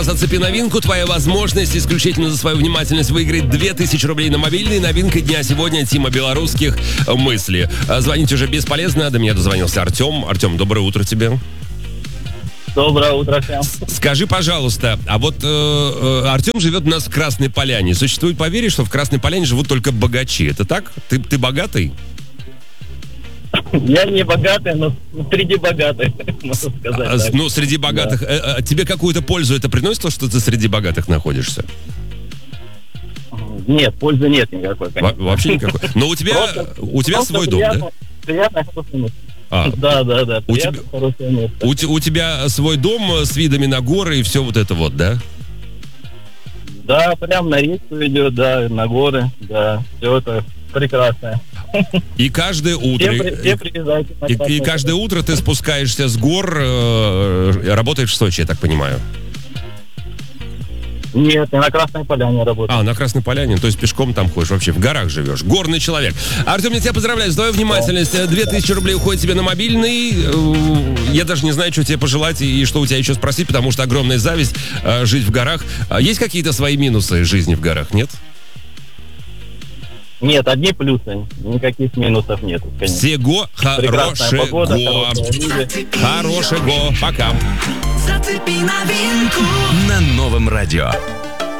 Зацепи новинку. Твоя возможность исключительно за свою внимательность выиграть 2000 рублей на мобильный. Новинка дня сегодня Тима Белорусских «Мысли». Звонить уже бесполезно. До меня дозвонился Артем. Артем, доброе утро тебе. Доброе утро всем. Скажи, пожалуйста, а вот Артем живет у нас в Красной Поляне. Существует поверье, что в Красной Поляне живут только богачи. Это так? Ты богатый? Я не богатый, но среди богатых, можно сказать. Так. Ну, среди богатых. Да. Тебе какую-то пользу это приносит, что ты среди богатых находишься? Нет, пользы нет никакой, конечно. Вообще никакой. Но у тебя свой дом, да? Приятно, Да. У тебя свой дом с видами на горы и все вот это вот, да? Да, прям на речку идет, да, на горы, да, все это прекрасно. И каждое утро, и каждое утро ты спускаешься с гор, работаешь в Сочи, я так понимаю. Нет, я на Красной Поляне работаю. На Красной Поляне, то есть пешком там ходишь, вообще в горах живешь. Горный человек. Артем, я тебя поздравляю, за твою внимательность. 2000 рублей уходит тебе на мобильный. Я даже не знаю, что тебе пожелать и что у тебя еще спросить, потому что огромная зависть жить в горах. Есть какие-то свои минусы жизни в горах, нет? Нет, одни плюсы, никаких минусов нет, конечно. Всего хорошего. Хорошего. Пока. Зацепи новинку на Новом радио.